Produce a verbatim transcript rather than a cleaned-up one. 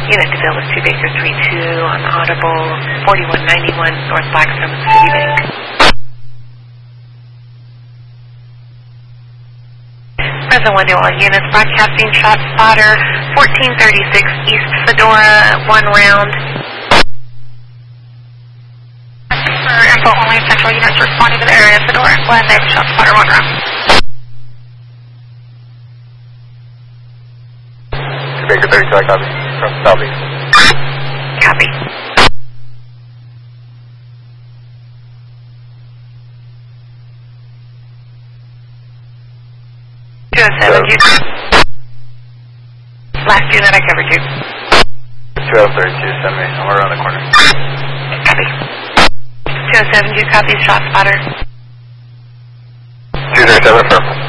Unit to Bill is two Baker three two on Audible forty-one ninety-one North Blackstone, City Bank. Present one to all units, broadcasting shot spotter fourteen thirty-six East Fedora, one round. For info only, central units responding to the area, Fedora and Glen, name shot spotter, one round. Baker thirty-two, I copy. From Southeast. Copy. two oh seven, you. Last unit, I covered you. two oh thirty-two, send me. I'm around the corner. Copy. two oh seven, you copy, shot spotter. two oh seven, firm.